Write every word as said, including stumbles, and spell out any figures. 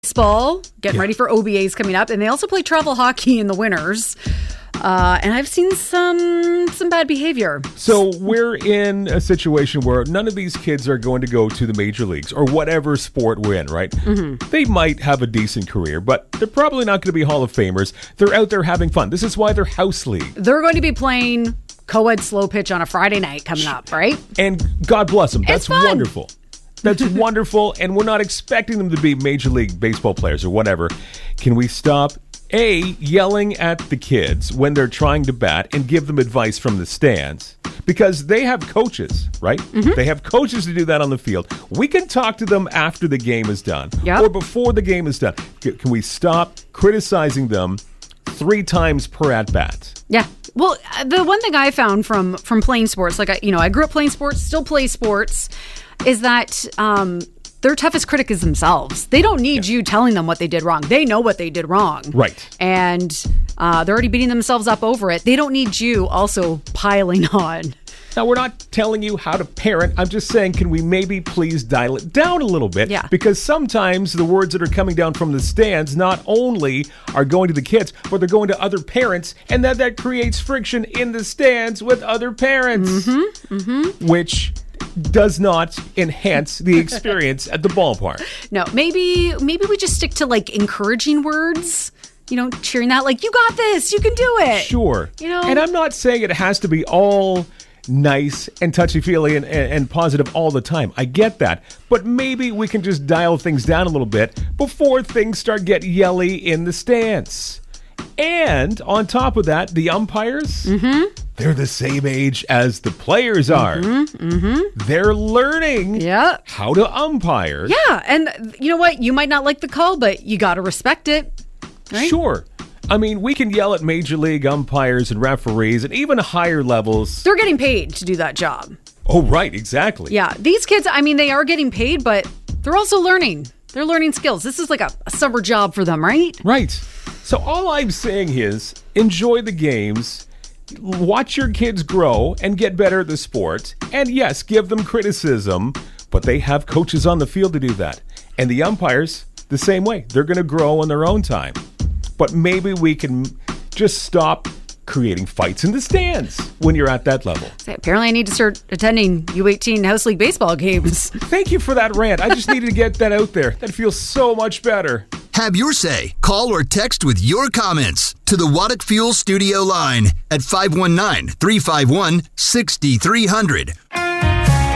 Baseball, getting Yeah. ready for O B As coming up, and they also play travel hockey in the winters. Uh, and I've seen some some bad behavior. So we're in a situation where none of these kids are going to go to the major leagues or whatever sport we're in, right? Mm-hmm. They might have a decent career, but they're probably not going to be Hall of Famers. They're out there having fun. This is why they're house league. They're going to be playing co-ed slow pitch on a Friday night coming up, right? And God bless them. That's fun. wonderful. That's wonderful, and we're not expecting them to be Major League Baseball players or whatever. Can we stop, A, yelling at the kids when they're trying to bat and give them advice from the stands? Because they have coaches, right? Mm-hmm. They have coaches to do that on the field. We can talk to them after the game is done Yep. or before the game is done. C- Can we stop criticizing them three times per at-bat? Yeah. Well, uh, the one thing I found from from playing sports, like I, you know, I grew up playing sports, still play sports, is that um, their toughest critic is themselves. They don't need Yeah. you telling them what they did wrong. They know what they did wrong. Right. And uh, they're already beating themselves up over it. They don't need you also piling on. Now, we're not telling you how to parent. I'm just saying, can we maybe please dial it down a little bit? Yeah. Because sometimes the words that are coming down from the stands not only are going to the kids, but they're going to other parents, and that, that creates friction in the stands with other parents, Mm-hmm. Mm-hmm. which does not enhance the experience at the ballpark. No, maybe maybe we just stick to like encouraging words. You know, cheering that like, you got this, you can do it. Sure. You know? And I'm not saying it has to be all nice and touchy-feely and, and, and positive all the time. I get that. But maybe we can just dial things down a little bit before things start getting yelly in the stands. And on top of that, the umpires, mm-hmm. they're the same age as the players are. Mm-hmm. Mm-hmm. They're learning Yeah. how to umpire. Yeah, and you know what? You might not like the call, but you got to respect it. Right? Sure. I mean, we can yell at major league umpires and referees and even higher levels. They're getting paid to do that job. Oh, right, exactly. Yeah, these kids, I mean, they are getting paid, but they're also learning. They're learning skills. This is like a, a summer job for them, right? Right. So all I'm saying is enjoy the games, watch your kids grow and get better at the sport, and yes, give them criticism, but they have coaches on the field to do that. And the umpires, the same way. They're going to grow on their own time. But maybe we can just stop creating fights in the stands when you're at that level. So apparently I need to start attending U eighteen House League baseball games. Thank you for that rant. I just needed to get that out there. That feels so much better. Have your say. Call or text with your comments to the Waddick Fuel Studio line at five one nine, three five one, six three zero zero.